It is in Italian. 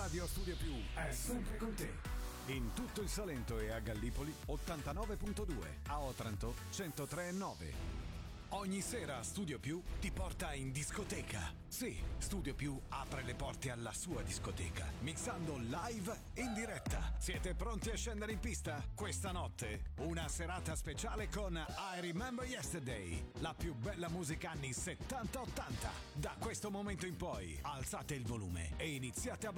Radio Studio Più è sempre con te. In tutto il Salento e a Gallipoli 89.2, a Otranto 103.9. Ogni sera Studio Più ti porta in discoteca. Sì, Studio Più apre le porte alla sua discoteca, mixando live in diretta. Siete pronti a scendere in pista? Questa notte una serata speciale con I Remember Yesterday, la più bella musica anni 70-80. Da questo momento in poi alzate il volume e iniziate a